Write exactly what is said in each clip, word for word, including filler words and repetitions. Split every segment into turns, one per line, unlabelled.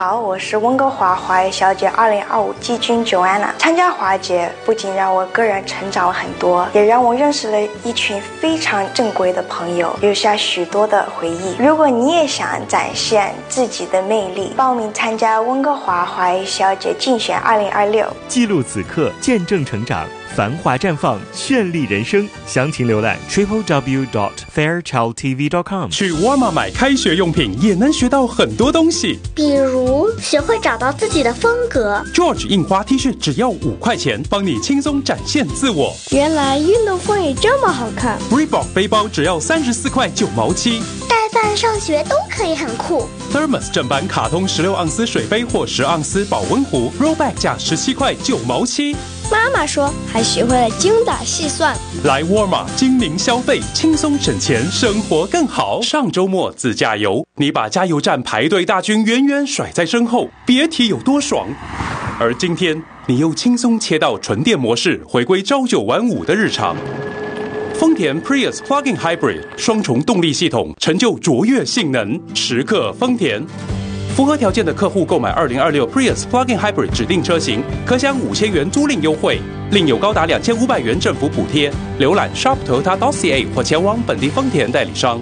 好，我是温哥华华裔小姐二零二五季军 Joanna。参加华姐不仅让我个人成长了很多，也让我认识了一群非常正规的朋友，留下许多的回忆。如果你也想展现自己的魅力，报名参加温哥华华裔小姐竞选二零二六，
记录此刻，见证成长，繁华绽放，绚丽人生。详情浏览 triple w dot fairchild t v dot com。
去沃尔玛买开学用品也能学到很多东西，
比如学会找到自己的风格。
George 印花 T 恤只要五块钱，帮你轻松展现自我。
原来运动风也这么好看。
Reebok 背包只要三十四块九毛七，
带饭上学都可以很酷。
Thermos 正版卡通十六盎司水杯或十盎司保温壶 Rollback 价十七块九毛七。
妈妈说还学会了精打细算。
来沃尔玛精明消费，轻松省钱，生活更好。上周末自驾游，你把加油站排队大军远远甩在身后，别提有多爽。而今天你又轻松切到纯电模式，回归朝九晚五的日常。丰田 Prius Plug-in Hybrid 双重动力系统，成就卓越性能，时刻丰田。符合条件的客户购买二零二六 Prius Plug-in Hybrid 指定车型，可享五千元租赁优惠，另有高达两千五百元政府补贴。浏览 shop toyota dot c a 或前往本地丰田代理商。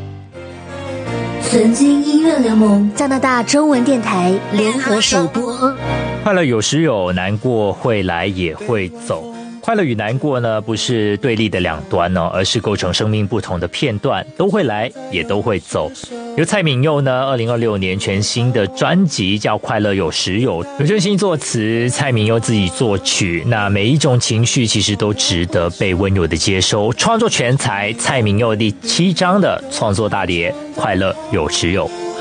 纯金音乐联盟加拿大中文电台联合首播。
快乐有时有，难过会来也会走。快乐与难过呢，不是对立的两端哦，而是构成生命不同的片段，都会来，也都会走。由蔡旻佑呢，二零二六年全新的专辑叫《快乐有时有》，刘振兴作词，蔡旻佑自己作曲。那每一种情绪其实都值得被温柔的接收。创作全才蔡旻佑第七张的创作大碟《快乐有时有》。